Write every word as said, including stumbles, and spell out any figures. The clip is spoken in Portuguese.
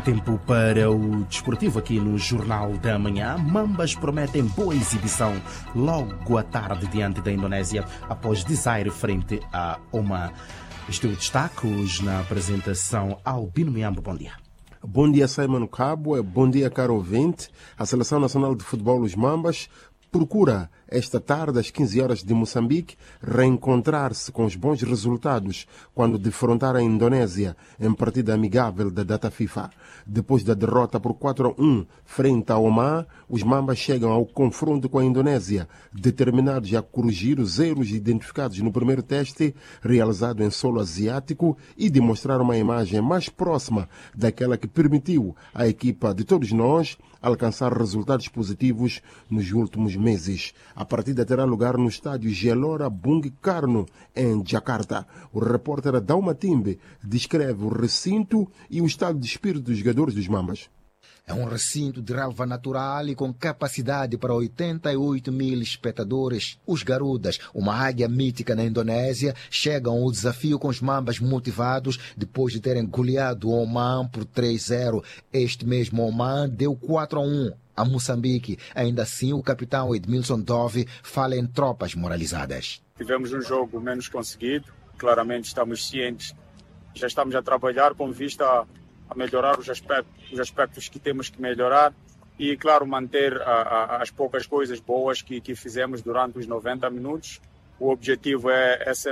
Tempo para o desportivo aqui no Jornal da Manhã. Mambas prometem boa exibição logo à tarde diante da Indonésia após desaire frente a Oman. Este é o destaque hoje na apresentação. Albino Miambo, bom dia. Bom dia, Simon Cabo. Bom dia, caro ouvinte. A Seleção Nacional de Futebol, os Mambas, procura esta tarde, às quinze horas de Moçambique, reencontrar-se com os bons resultados quando defrontar a Indonésia em partida amigável da data FIFA. Depois da derrota por quatro a um frente a Oman, os Mambas chegam ao confronto com a Indonésia, determinados a corrigir os erros identificados no primeiro teste realizado em solo asiático e demonstrar uma imagem mais próxima daquela que permitiu à equipa de todos nós alcançar resultados positivos nos últimos meses. A partida terá lugar no estádio Gelora Bung Karno, em Jakarta. O repórter Dauma Timbe descreve o recinto e o estado de espírito dos jogadores dos Mambas. É um recinto de relva natural e com capacidade para oitenta e oito mil espectadores. Os Garudas, uma águia mítica na Indonésia, chegam ao desafio com os Mambas motivados depois de terem goleado o Oman por três a zero. Este mesmo Oman deu quatro a um a Moçambique. Ainda assim, o capitão Edmilson Dove fala em tropas moralizadas. Tivemos um jogo menos conseguido. Claramente estamos cientes. Já estamos a trabalhar com vista a a melhorar os aspectos, os aspectos que temos que melhorar e, claro, manter a, a, as poucas coisas boas que, que fizemos durante os noventa minutos. O objetivo é, é sempre